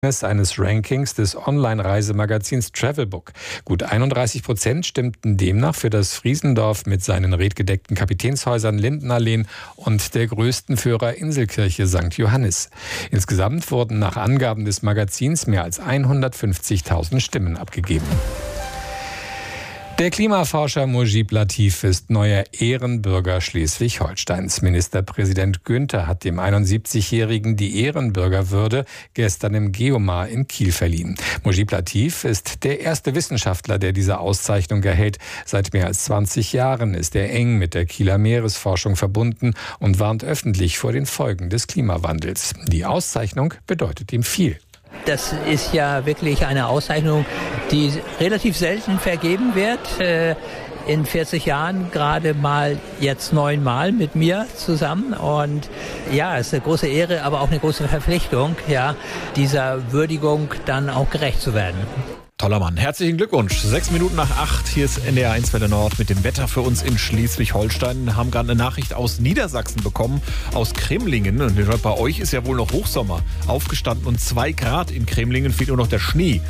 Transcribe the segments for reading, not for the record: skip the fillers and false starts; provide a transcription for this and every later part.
eines Rankings des Online-Reisemagazins Travelbook. Gut 31% stimmten demnach für das Friesendorf mit seinen redgedeckten Kapitänshäusern Lindenalleen und der größten Führerinselkirche St. Johannis. Insgesamt wurden nach Angaben des Magazins mehr als 150.000 Stimmen abgegeben. Der Klimaforscher Mujib Latif ist neuer Ehrenbürger Schleswig-Holsteins. Ministerpräsident Günther hat dem 71-Jährigen die Ehrenbürgerwürde gestern im Geomar in Kiel verliehen. Mujib Latif ist der erste Wissenschaftler, der diese Auszeichnung erhält. Seit mehr als 20 Jahren ist er eng mit der Kieler Meeresforschung verbunden und warnt öffentlich vor den Folgen des Klimawandels. Die Auszeichnung bedeutet ihm viel. Das ist ja wirklich eine Auszeichnung, die relativ selten vergeben wird. In 40 Jahren gerade mal jetzt 9 Mal mit mir zusammen. Und ja, es ist eine große Ehre, aber auch eine große Verpflichtung, ja, dieser Würdigung dann auch gerecht zu werden. Toller Mann. Herzlichen Glückwunsch. 6:07. Hier ist NDR 1 Welle Nord mit dem Wetter für uns in Schleswig-Holstein. Wir haben gerade eine Nachricht aus Niedersachsen bekommen, aus Cremlingen. Und bei euch ist ja wohl noch Hochsommer. Aufgestanden und 2 Grad in Cremlingen, fehlt nur noch der Schnee.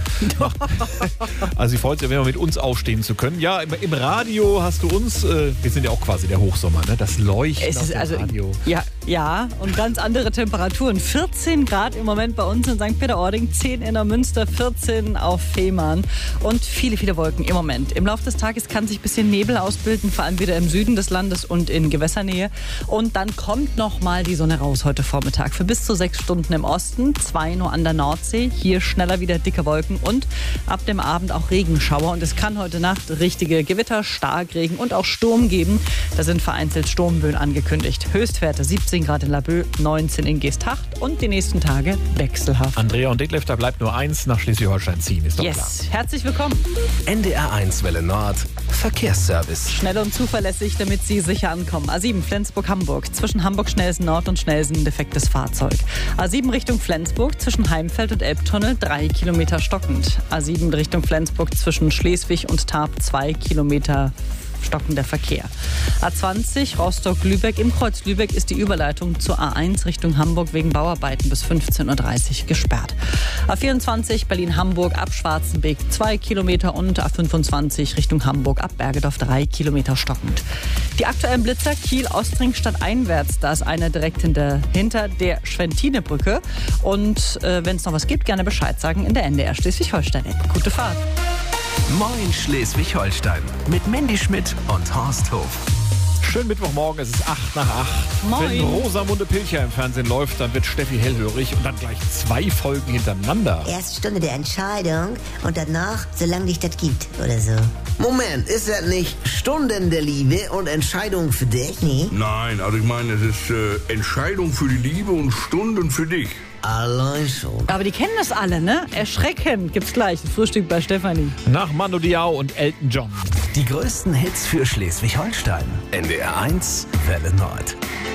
Also ich freue mich, mit uns aufstehen zu können. Ja, im Radio hast du uns, wir sind ja auch quasi der Hochsommer, ne? Das Leuchten es ist auf dem Radio. Ja, und ganz andere Temperaturen. 14 Grad im Moment bei uns in St. Peter-Ording, 10 in der Münster, 14 auf Fehmarn. Und viele, viele Wolken im Moment. Im Laufe des Tages kann sich ein bisschen Nebel ausbilden, vor allem wieder im Süden des Landes und in Gewässernähe. Und dann kommt noch mal die Sonne raus heute Vormittag. Für bis zu 6 Stunden im Osten, 2 nur an der Nordsee. Hier schneller wieder dicke Wolken und ab dem Abend auch Regenschauer. Und es kann heute Nacht richtige Gewitter, Starkregen und auch Sturm geben. Da sind vereinzelt Sturmböen angekündigt. Höchstwerte 17 Grad in Laboe, 19 in Geesthacht und die nächsten Tage wechselhaft. Andrea und Detlef, da bleibt nur eins: nach Schleswig-Holstein ziehen, ist doch klar. Herzlich willkommen. NDR 1 Welle Nord, Verkehrsservice. Schnell und zuverlässig, damit Sie sicher ankommen. A7 Flensburg-Hamburg, zwischen Hamburg-Schnelsen Nord und Schnelsen defektes Fahrzeug. A7 Richtung Flensburg, zwischen Heimfeld und Elbtunnel 3 Kilometer stockend. A7 Richtung Flensburg, zwischen Schleswig und Tarp 2 Kilometer stockender Verkehr. A20 Rostock-Lübeck. Im Kreuz Lübeck ist die Überleitung zur A1 Richtung Hamburg wegen Bauarbeiten bis 15:30 Uhr gesperrt. A24 Berlin-Hamburg ab Schwarzenbeek 2 Kilometer und A25 Richtung Hamburg ab Bergedorf 3 Kilometer stockend. Die aktuellen Blitzer Kiel-Ostring stadteinwärts. Da ist einer direkt hinter der Schwentinebrücke. Und wenn es noch was gibt, gerne Bescheid sagen in der NDR Schleswig-Holstein-App. Gute Fahrt. Moin Schleswig-Holstein mit Mandy Schmidt und Horst Hof. Schönen Mittwochmorgen, es ist 7:08. Moin. Wenn Rosamunde Pilcher im Fernsehen läuft, dann wird Steffi hellhörig und dann gleich 2 Folgen hintereinander. Erst Stunde der Entscheidung und danach, solange dich das gibt oder so. Moment, ist das nicht Stunden der Liebe und Entscheidung für dich? Nee. Nein, also ich meine, es ist Entscheidung für die Liebe und Stunden für dich. Allein schon. Aber die kennen das alle, ne? Erschreckend gibt's gleich. Frühstück bei Stefanie. Nach Manu Diao und Elton John. Die größten Hits für Schleswig-Holstein. NDR 1 Welle Nord.